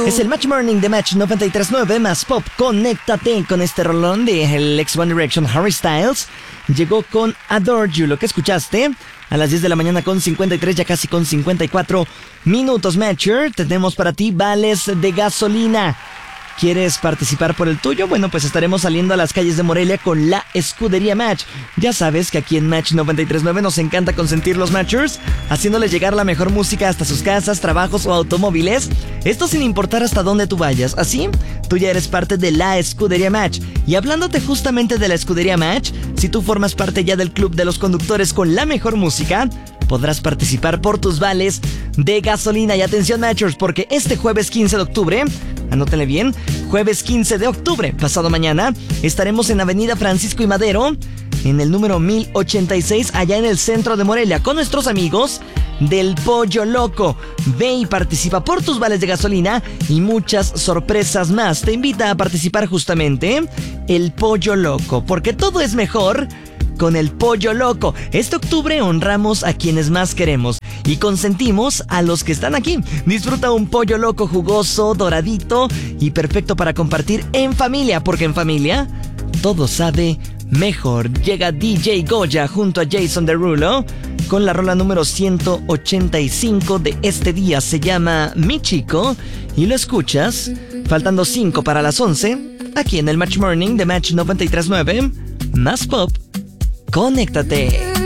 Es el Match Morning de Match 93.9 más Pop. Conéctate con este rolón de el ex One Direction Harry Styles. Llegó con Adore You, lo que escuchaste a las 10 de la mañana con 53, ya casi con 54 minutos. Matcher, tenemos para ti vales de gasolina. ¿Quieres participar por el tuyo? Bueno, pues estaremos saliendo a las calles de Morelia con la Escudería Match. Ya sabes que aquí en Match 93.9 nos encanta consentir los Matchers, haciéndoles llegar la mejor música hasta sus casas, trabajos o automóviles. Esto sin importar hasta dónde tú vayas. Así, tú ya eres parte de la Escudería Match. Y hablándote justamente de la Escudería Match, si tú formas parte ya del club de los conductores con la mejor música, podrás participar por tus vales de gasolina. Y atención, Matchers, porque este jueves 15 de octubre, anótenle bien, jueves 15 de octubre, pasado mañana, estaremos en Avenida Francisco y Madero, en el número 1086, allá en el centro de Morelia, con nuestros amigos del Pollo Loco. Ve y participa por tus vales de gasolina y muchas sorpresas más. Te invita a participar justamente el Pollo Loco, porque todo es mejor con el Pollo Loco. Este octubre honramos a quienes más queremos y consentimos a los que están aquí. Disfruta un pollo loco jugoso, doradito y perfecto para compartir en familia, porque en familia todo sabe mejor. Llega DJ Goya junto a Jason Derulo con la rola número 185 de este día. Se llama Mi Chico y lo escuchas faltando 5 para las 11 aquí en el Match Morning de Match 93.9 más Pop. Conéctate.